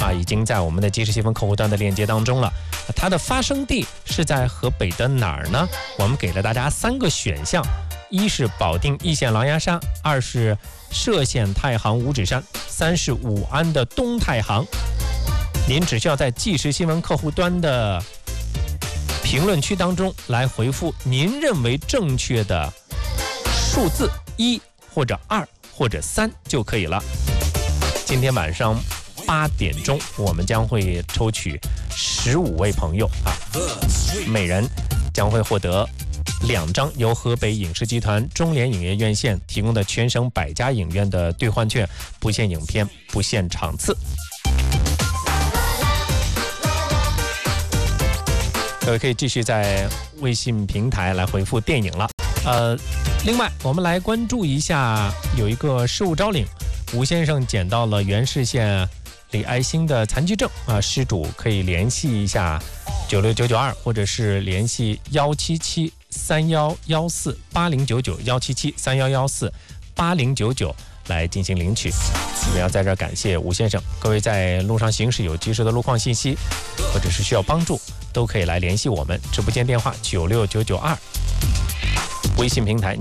已经在我们的即时新闻客户端的链接当中了。它的发生地是在河北的哪儿呢？我们给了大家3个选项：一是保定易县狼牙山，2是歙县太行五指山，3是武安的东太行。您只需要在即时新闻客户端的评论区当中来回复您认为正确的数字1或者2或者3就可以了。今天晚上8点钟，我们将会抽取15位朋友每人将会获得2张由河北影视集团中联影业院线提供的全省100家影院的兑换券，不限影片，不限场次。各位可以继续在微信平台来回复电影了。另外我们来关注一下，有一个失物招领，吴先生捡到了原市县李爱新的残疾证失主可以联系一下96992，或者是联系17731148099，17731148099来进行领取。我们要在这儿感谢吴先生。各位在路上行驶有及时的路况信息，或者是需要帮助，都可以来联系我们。直播间电话96992，微信平台